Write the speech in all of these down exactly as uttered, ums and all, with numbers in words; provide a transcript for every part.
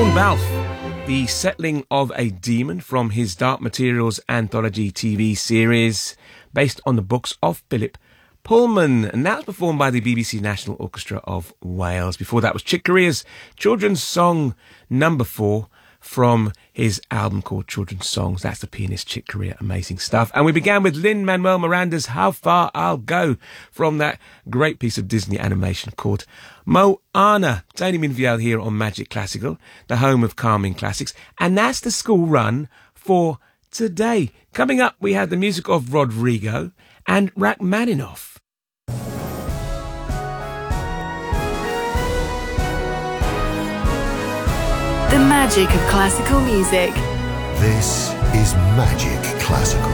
Lorne Balfe, the settling of a demon from his Dark Materials anthology T V series based on the books of Philip Pullman, and that was performed by the B B C National Orchestra of Wales. Before that was Chick Corea's children's song number four from his album called Children's Songs. That's the pianist Chick Corea. Amazing stuff. And we began with Lin-Manuel Miranda's How Far I'll Go from that great piece of Disney animation called Moana. Tony Minviel here on Magic Classical, the home of calming classics. And that's the school run for today. Coming up, we have the music of Rodrigo and Rachmaninoff. The magic of classical music. This is Magic Classical.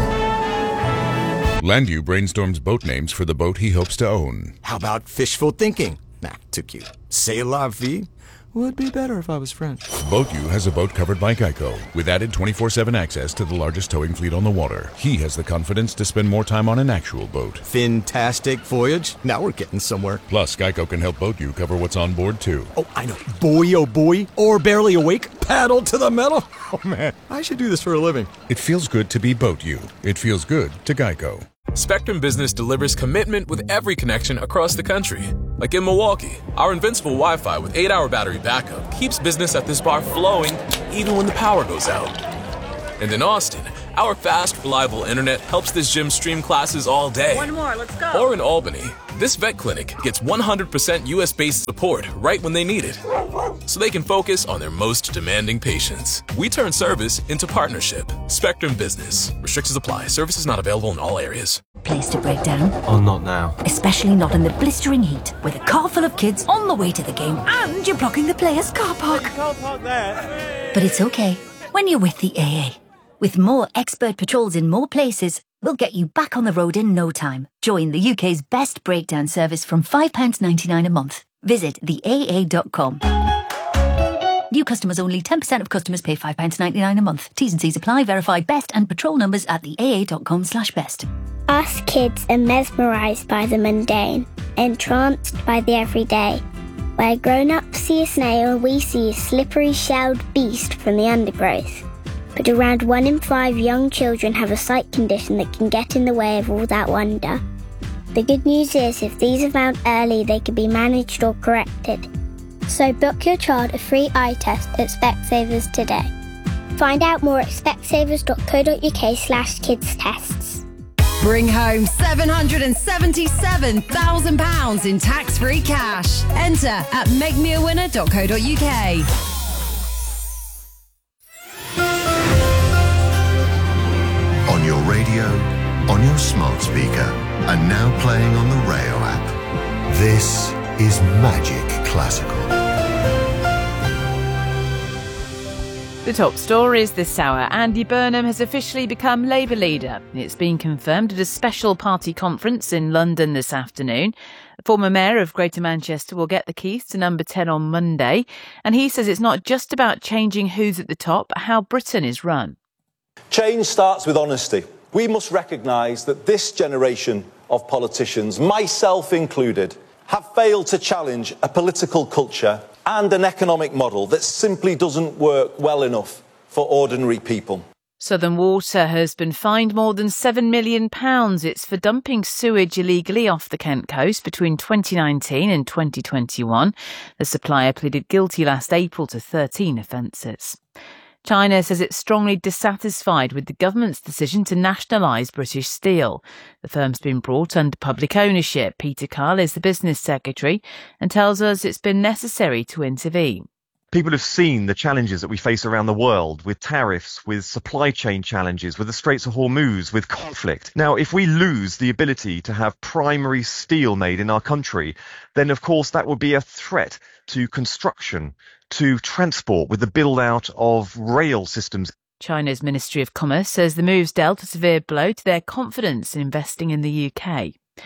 Landu brainstorms boat names for the boat he hopes to own. How about fishful thinking? Nah, too cute. C'est la vie? Would be better if I was French. BoatU has a boat covered by Geico, with added twenty-four seven access to the largest towing fleet on the water. He has the confidence to spend more time on an actual boat. Fantastic voyage. Now we're getting somewhere. Plus, Geico can help BoatU cover what's on board, too. Oh, I know. Boy, oh boy. Or barely awake. Paddle to the metal. Oh, man. I should do this for a living. It feels good to be BoatU. It feels good to Geico. Spectrum Business delivers commitment with every connection across the country. Like in Milwaukee, our invincible Wi-Fi with eight hour battery backup keeps business at this bar flowing even when the power goes out. And in Austin, our fast, reliable internet helps this gym stream classes all day. One more, let's go. Or in Albany, this vet clinic gets one hundred percent U S-based support right when they need it, so they can focus on their most demanding patients. We turn service into partnership. Spectrum Business. Restrictions apply. Services not available in all areas. Place to break down? Oh, not now. Especially not in the blistering heat, with a car full of kids on the way to the game, and you're blocking the players' car park. Car park there. But it's okay when you're with the A A. With more expert patrols in more places, we'll get you back on the road in no time. Join the U K's best breakdown service from five pounds ninety-nine a month. Visit the A A dot com. New customers only. ten percent of customers pay five pounds ninety-nine a month. T's and C's apply. Verify best and patrol numbers at the A A dot com slash best. Us kids are mesmerised by the mundane, entranced by the everyday. Where grown-ups see a snail, we see a slippery shelled beast from the undergrowth. But around one in five young children have a sight condition that can get in the way of all that wonder. The good news is, if these are found early, they can be managed or corrected. So book your child a free eye test at Specsavers today. Find out more at specsavers dot co dot uk slash kids tests. Bring home seven hundred seventy-seven thousand pounds in tax-free cash. Enter at make me a winner dot co dot uk. On your radio, on your smart speaker, and now playing on the Rayo app. This is Magic Classical. The top stories this hour. Andy Burnham has officially become Labour leader. It's been confirmed at a special party conference in London this afternoon. The former mayor of Greater Manchester will get the keys to number ten on Monday. And he says it's not just about changing who's at the top, but how Britain is run. Change starts with honesty. We must recognise that this generation of politicians, myself included, have failed to challenge a political culture and an economic model that simply doesn't work well enough for ordinary people. Southern Water has been fined more than seven million pounds. It's for dumping sewage illegally off the Kent coast between twenty nineteen and twenty twenty-one. The supplier pleaded guilty last April to thirteen offences. China says it's strongly dissatisfied with the government's decision to nationalise British Steel. The firm's been brought under public ownership. Peter Carl is the business secretary and tells us it's been necessary to intervene. People have seen the challenges that we face around the world with tariffs, with supply chain challenges, with the Straits of Hormuz, with conflict. Now, if we lose the ability to have primary steel made in our country, then of course that would be a threat to construction, to transport, with the build-out of rail systems. China's Ministry of Commerce says the move's dealt a severe blow to their confidence in investing in the U K.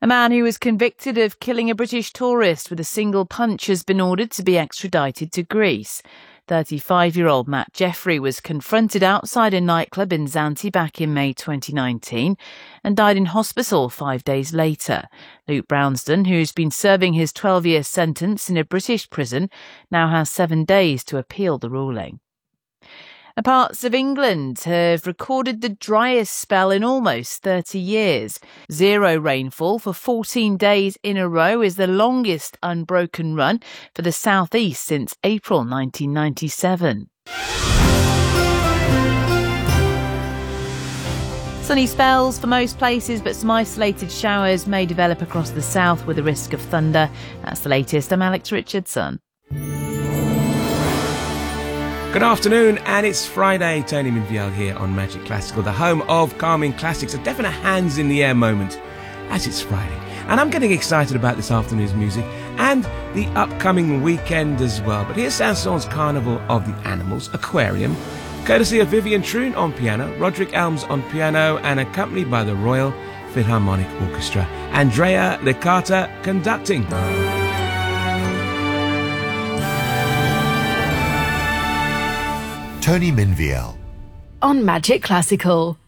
A man who was convicted of killing a British tourist with a single punch has been ordered to be extradited to Greece. thirty-five-year-old Matt Jeffrey was confronted outside a nightclub in Zante back in May twenty nineteen and died in hospital five days later. Luke Brownston, who's been serving his twelve-year sentence in a British prison, now has seven days to appeal the ruling. Parts of England have recorded the driest spell in almost thirty years. Zero rainfall for fourteen days in a row is the longest unbroken run for the South East since April nineteen ninety-seven. Sunny spells for most places, but some isolated showers may develop across the south with a risk of thunder. That's the latest. I'm Alex Richardson. Good afternoon, and it's Friday. Tony Minviel here on Magic Classical, the home of calming classics, a definite hands in the air moment as it's Friday. And I'm getting excited about this afternoon's music and the upcoming weekend as well. But here's Saint-Saëns' Carnival of the Animals, Aquarium, courtesy of Vivian Troon on piano, Roderick Elms on piano, and accompanied by the Royal Philharmonic Orchestra. Andrea Licata conducting. Tony Minviel on Magic Classical.